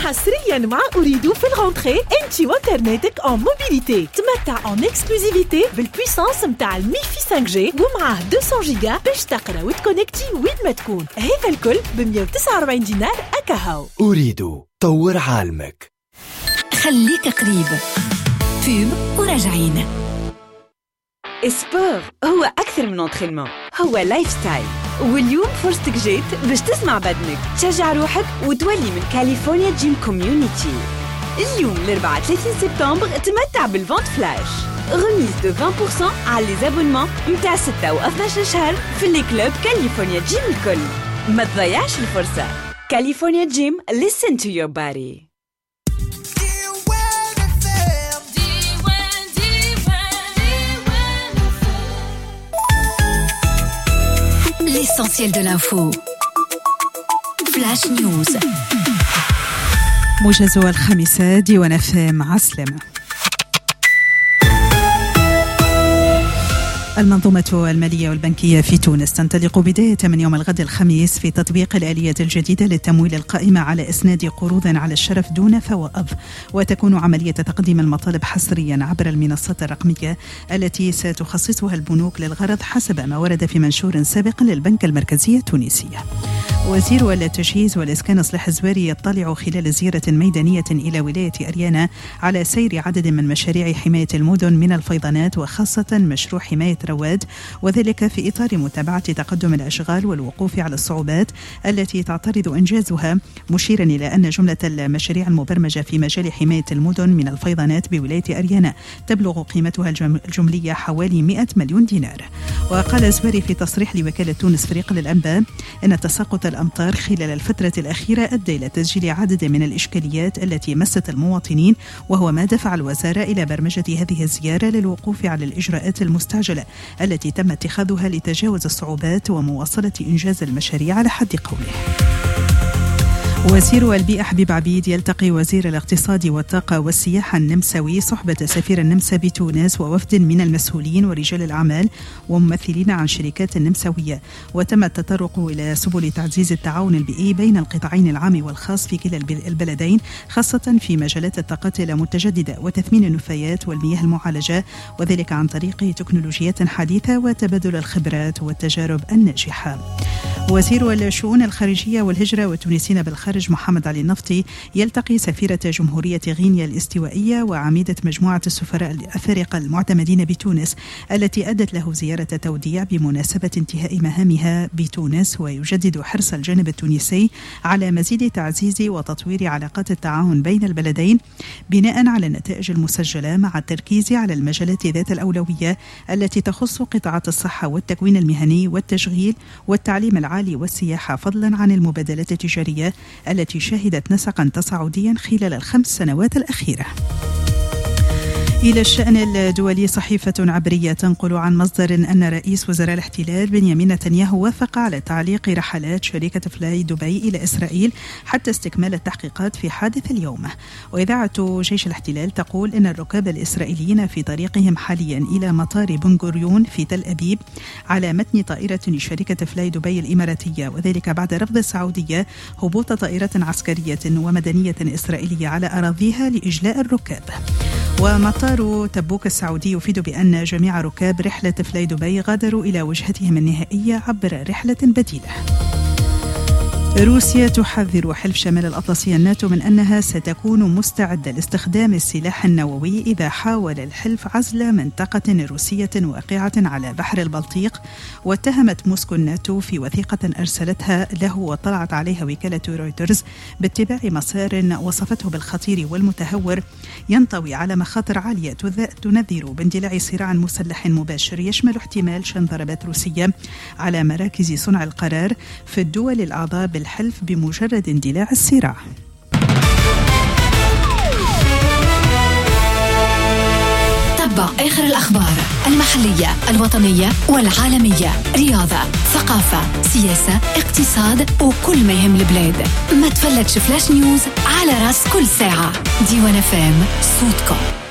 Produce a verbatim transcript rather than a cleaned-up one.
حصريا مع أريد في الغونتري انتي وانترنتك en موبيليتي. تمتع en اكسكلوزيفيتي بالبويسانس متاع الميفي خمسة جي ومعاه مئتين جيجا باش تقرا وتكونكتي وين ما تكون. هذا الكل ب مئة وتسعة وأربعين دينار أكاهو. أريد طور عالمك. خليك قريب. بوب وراجعين. اسبور هو أكثر من انترينمون، هو لايف ستايل. واليوم فرصتك جيت باش تسمع بدنك، تشجع روحك وتولي من كاليفورنيا جيم كوميونيتي. اليوم الأربعاء ثلاثين سبتمبر تمتع بالفونت فلاش، غميز دو عشرة بالمئة على لي زابونمون متاع ستة و اثناش شهر في لي كلوب كاليفورنيا جيم الكل. ما تضيعش الفرصة. كاليفورنيا جيم listen to your body. L'essentiel de l'info. Flash News. موجز الخامسة ديوان اف ام عسلمة. المنظومة المالية والبنكية في تونس تنطلق بداية من يوم الغد الخميس في تطبيق الآلية الجديدة للتمويل القائمة على إسناد قروض على الشرف دون فوائض، وتكون عملية تقديم المطالب حصريا عبر المنصات الرقمية التي ستخصصها البنوك للغرض حسب ما ورد في منشور سابق للبنك المركزي التونسي. وزير التجهيز والإسكان صلاح الزواري يطلع خلال زيارة ميدانية إلى ولاية أريانا على سير عدد من مشاريع حماية المدن من الفيضانات، وخاصة مشروع حماية رواد، وذلك في إطار متابعة تقدم الأشغال والوقوف على الصعوبات التي تعترض إنجازها، مشيرا إلى أن جملة المشاريع المبرمجة في مجال حماية المدن من الفيضانات بولاية أريانا تبلغ قيمتها الجملية حوالي مئة مليون دينار. وقال الزواري في تصريح لوكالة تونس فريق للأنباء أن تساقط الأمطار خلال الفترة الأخيرة أدى إلى تسجيل عدد من الإشكاليات التي مست المواطنين، وهو ما دفع الوزارة إلى برمجة هذه الزيارة للوقوف على الإجراءات المستعجلة التي تم اتخاذها لتجاوز الصعوبات ومواصلة إنجاز المشاريع على حد قوله. وزير البيئة حبيب عبيد يلتقي وزير الاقتصاد والطاقة والسياحة النمساوي صحبة سفير النمسا بتونس ووفد من المسؤولين ورجال الأعمال وممثلين عن شركات النمساوية، وتم التطرق إلى سبل تعزيز التعاون البيئي بين القطاعين العام والخاص في كلا البلدين، خاصة في مجالات الطاقات المتجددة وتثمين النفايات والمياه المعالجة، وذلك عن طريق تكنولوجيات حديثة وتبادل الخبرات والتجارب الناجحة. وزير الشؤون الخارجية والهجرة والتونسيين بالخارج محمد علي النفطي يلتقي سفيرة جمهورية غينيا الاستوائية وعميدة مجموعة السفراء الأفارقة المعتمدين بتونس التي أدت له زيارة توديع بمناسبة انتهاء مهامها بتونس، ويجدد حرص الجانب التونسي على مزيد تعزيز وتطوير علاقات التعاون بين البلدين بناء على النتائج المسجلة، مع التركيز على المجالات ذات الأولوية التي تخص قطاعات الصحة والتكوين المهني والتشغيل والتعليم العالي والسياحة، فضلا عن المبادلات التجارية التي شهدت نسقا تصاعديا خلال الخمس سنوات الأخيرة. إلى الشأن الدولي، صحيفة عبرية تنقل عن مصدر أن رئيس وزراء الاحتلال بنيامين نتنياهو وافق على تعليق رحلات شركة فلاي دبي إلى إسرائيل حتى استكمال التحقيقات في حادث اليوم. وإذاعة جيش الاحتلال تقول إن الركاب الإسرائيليين في طريقهم حاليا إلى مطار بن غوريون في تل أبيب على متن طائرة لشركة فلاي دبي الإماراتية، وذلك بعد رفض السعودية هبوط طائرة عسكرية ومدنية إسرائيلية على أراضيها لإجلاء الركاب. ومطار تبوك السعودي يفيد بأن جميع ركاب رحلة فلاي دبي غادروا إلى وجهتهم النهائية عبر رحلة بديلة. روسيا تحذر حلف شمال الأطلسي الناتو من أنها ستكون مستعدة لاستخدام السلاح النووي إذا حاول الحلف عزل منطقة روسية واقعة على بحر البلطيق. واتهمت موسكو الناتو في وثيقة أرسلتها له وطلعت عليها وكالة رويترز باتباع مسار وصفته بالخطير والمتهور ينطوي على مخاطر عالية تنذر باندلاع صراع مسلح مباشر يشمل احتمال شن ضربات روسية على مراكز صنع القرار في الدول الأعضاء بالحلف بمجرد اندلاع الصراع. تابع آخر الأخبار المحلية الوطنية والعالمية، رياضة، ثقافة، سياسة، اقتصاد وكل ما يهم البلاد. ما تفلتش فلاش نيوز على راس كل ساعة. ديوان اف ام صوتكم.